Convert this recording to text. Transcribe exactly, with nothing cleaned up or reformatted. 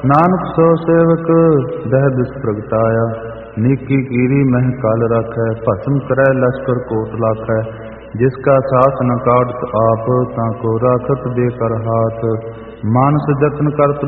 नानक सो सेवक दह दिस प्रगटाया, नीकी कीरी मह काल राखै, भस्म करै लश्कर कोट लाखै। जिसका साथ न काटत आप, ताको राखत बेकर हाथ, मानस जतन करत